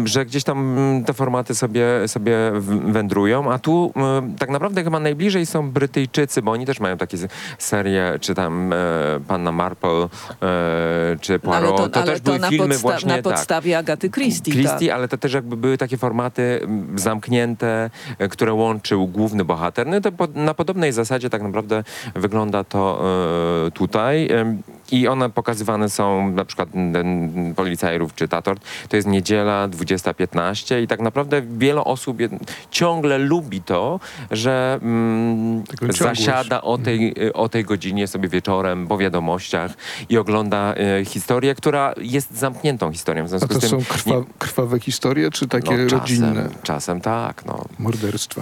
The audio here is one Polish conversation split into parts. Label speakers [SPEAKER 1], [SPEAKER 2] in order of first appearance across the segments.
[SPEAKER 1] że gdzieś tam te formaty sobie wędrują, a tu tak naprawdę chyba najbliżej są Brytyjczycy, bo oni też mają takie serie, czy tam Panna Marple, czy Poirot. To też były filmy właśnie
[SPEAKER 2] na podstawie Agaty Christie. Tak.
[SPEAKER 1] Ale to też jakby były takie formaty zamknięte, które łączył główny bohater. No to na podobnej zasadzie tak naprawdę wygląda to tutaj. I one pokazywane są, na przykład Policajrów czy Tatort, to jest niedziela 20:15 i tak naprawdę wiele osób ciągle lubi to, że zasiada o tej godzinie sobie wieczorem po wiadomościach i ogląda historię, która jest zamkniętą historią. W związku
[SPEAKER 3] A to
[SPEAKER 1] z tym,
[SPEAKER 3] są krwawe historie, czy takie rodzinne?
[SPEAKER 1] Czasem tak, no.
[SPEAKER 3] Morderstwa.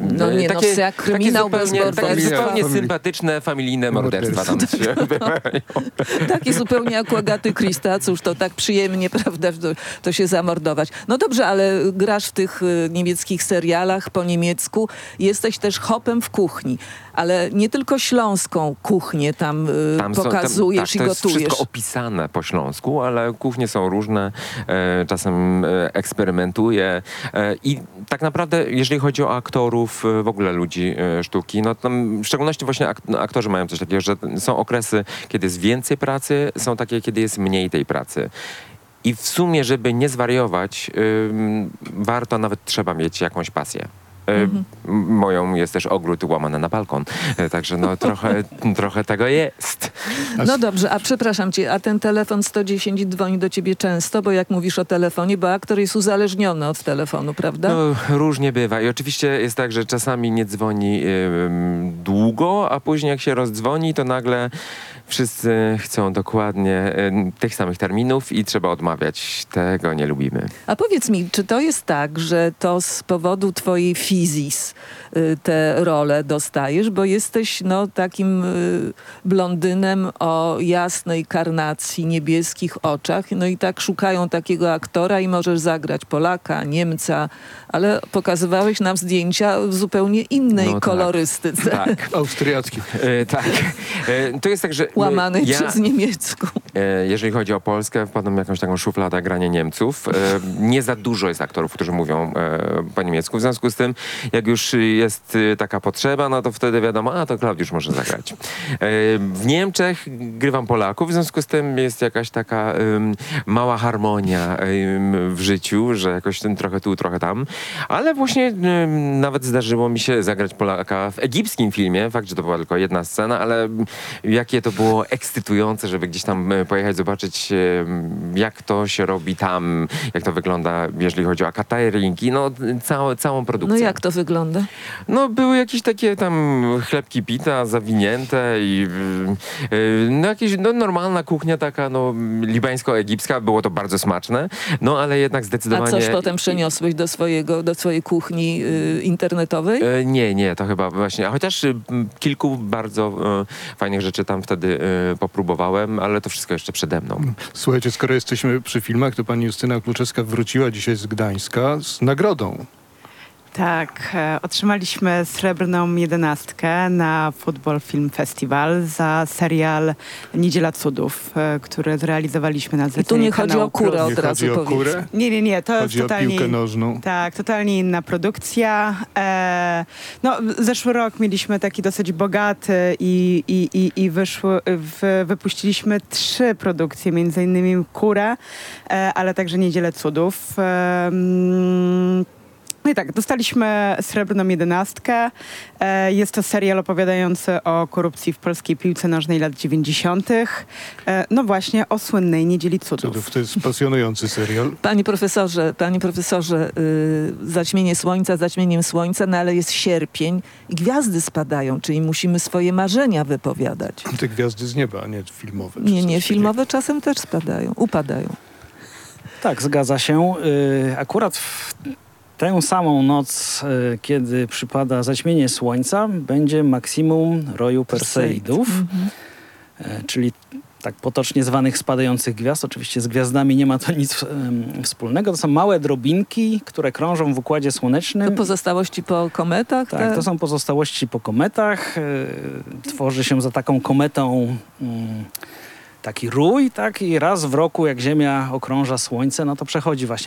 [SPEAKER 2] Jak kryminał bez morderstwa.
[SPEAKER 1] Takie zupełnie sympatyczne, familijne morderstwa tam się odbywają.
[SPEAKER 2] Takie zupełnie jak u Agaty Christie. Cóż, to tak przyjemnie, prawda, to się zamordować. No dobrze, ale grasz w tych niemieckich serialach po niemiecku. Jesteś też hopem w kuchni. Ale nie tylko śląską kuchnię tam pokazujesz i gotujesz.
[SPEAKER 1] To jest wszystko opisane po śląsku, ale kuchnie są różne. Czasem eksperymentuję. I tak naprawdę, jeżeli chodzi o aktorów, w ogóle ludzi sztuki, no tam w szczególności właśnie aktorzy mają coś takiego, że są okresy, kiedy jest więcej pracy, są takie, kiedy jest mniej tej pracy. I w sumie, żeby nie zwariować, warto, nawet trzeba mieć jakąś pasję. Moją jest też ogród łamany na balkon. Także no trochę tego jest.
[SPEAKER 2] No dobrze, a przepraszam cię, a ten telefon 110 dzwoni do ciebie często, bo jak mówisz o telefonie, bo aktor jest uzależniony od telefonu, prawda?
[SPEAKER 1] No, różnie bywa. I oczywiście jest tak, że czasami nie dzwoni długo, a później jak się rozdzwoni, to nagle wszyscy chcą dokładnie tych samych terminów i trzeba odmawiać. Tego nie lubimy.
[SPEAKER 2] A powiedz mi, czy to jest tak, że to z powodu twojej fizis te role dostajesz, bo jesteś takim blondynem o jasnej karnacji, niebieskich oczach, no i tak szukają takiego aktora i możesz zagrać Polaka, Niemca, ale pokazywałeś nam zdjęcia w zupełnie innej kolorystyce.
[SPEAKER 1] Tak.
[SPEAKER 3] Austriacki.
[SPEAKER 1] Tak. To jest tak, że
[SPEAKER 2] łamanej przez niemiecką.
[SPEAKER 1] Jeżeli chodzi o Polskę, wpadłem w jakąś taką szufladę granie Niemców. Nie za dużo jest aktorów, którzy mówią po niemiecku. W związku z tym, jak już jest taka potrzeba, no to wtedy wiadomo, to Klaudiusz może zagrać. W Niemczech grywam Polaków, w związku z tym jest jakaś taka mała harmonia w życiu, że jakoś ten trochę tu, trochę tam. Ale właśnie nawet zdarzyło mi się zagrać Polaka w egipskim filmie. Fakt, że to była tylko jedna scena, ale jakie to było ekscytujące, żeby gdzieś tam pojechać, zobaczyć jak to się robi tam, jak to wygląda, jeżeli chodzi o cateringi, całą produkcję.
[SPEAKER 2] No jak to wygląda?
[SPEAKER 1] No były jakieś takie tam chlebki pita zawinięte i jakieś normalna kuchnia taka, libańsko-egipska. Było to bardzo smaczne, ale jednak zdecydowanie...
[SPEAKER 2] A coś potem przeniosłeś do swojej kuchni internetowej?
[SPEAKER 1] Nie, to chyba właśnie, a chociaż kilku bardzo fajnych rzeczy tam wtedy popróbowałem, ale to wszystko jeszcze przede mną.
[SPEAKER 3] Słuchajcie, skoro jesteśmy przy filmach, to pani Justyna Kluczewska wróciła dzisiaj z Gdańska z nagrodą.
[SPEAKER 4] Tak, otrzymaliśmy srebrną 11 na Football Film Festival za serial Niedziela Cudów, który zrealizowaliśmy na zlecenie
[SPEAKER 2] I tu nie chodzi
[SPEAKER 4] kanału
[SPEAKER 2] o kurę,
[SPEAKER 4] Plus.
[SPEAKER 2] od razu
[SPEAKER 3] chodzi o kurę?
[SPEAKER 4] Nie, to
[SPEAKER 3] chodzi
[SPEAKER 4] jest totalnie...
[SPEAKER 3] o piłkę nożną.
[SPEAKER 4] Tak, totalnie inna produkcja. Zeszły rok mieliśmy taki dosyć bogaty i wypuściliśmy 3 produkcje, między innymi Kurę, ale także Niedzielę Cudów. No i tak, dostaliśmy srebrną 11. Jest to serial opowiadający o korupcji w polskiej piłce nożnej lat 90. No właśnie o słynnej Niedzieli Cudów.
[SPEAKER 3] To jest pasjonujący serial.
[SPEAKER 2] Panie profesorze, zaćmieniem słońca, ale jest sierpień i gwiazdy spadają, czyli musimy swoje marzenia wypowiadać.
[SPEAKER 3] Te gwiazdy z nieba, a nie filmowe.
[SPEAKER 2] Nie, filmowe czasem też upadają.
[SPEAKER 5] Tak, zgadza się. Akurat w tę samą noc, kiedy przypada zaćmienie słońca, będzie maksimum roju Perseidów, czyli tak potocznie zwanych spadających gwiazd. Oczywiście z gwiazdami nie ma to nic wspólnego. To są małe drobinki, które krążą w Układzie Słonecznym.
[SPEAKER 2] To pozostałości po kometach?
[SPEAKER 5] Tak, to są pozostałości po kometach. Tworzy się za taką kometą taki rój, tak? I raz w roku, jak Ziemia okrąża Słońce, no to przechodzi właśnie